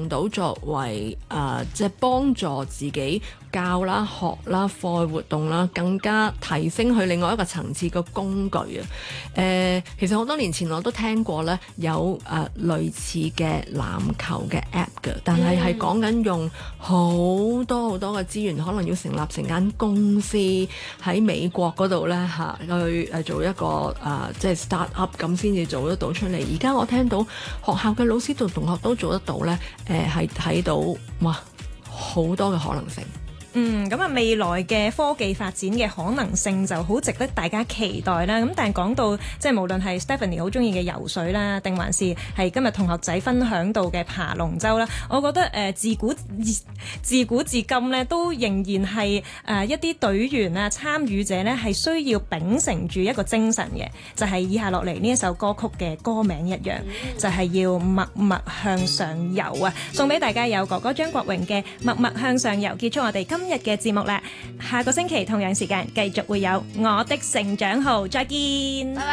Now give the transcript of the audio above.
到作為即係幫助自己教啦、學啦、課外活動啦，更加提升去另外一個層次嘅工具啊。其實好多年前我都聽過咧，有類似嘅籃球嘅 app 嘅，但係講緊用好多好多嘅資源，可能要成立成間公司喺美國嗰度咧去做一個即係 start up 咁先至做得到出嚟。而家我聽到學校嘅老師同同學都做得到咧，係睇到哇好多嘅可能性。 咁未來嘅科技發展嘅可能性就好值得大家期待啦。咁但係講到即係無論係 Stephanie 好中意嘅游水啦，定還是係今日同學仔分享到嘅爬龍舟啦，我覺得自古至今咧都仍然係一啲隊員啊參與者咧係需要秉承住一個精神嘅，就係以下落嚟呢一首歌曲嘅歌名一樣，就係要默默向上游啊！送俾大家有哥哥張國榮嘅《默默向上游》，結束我哋今日嘅節目啦。下個星期同樣時間繼續會有我的成長號，再見。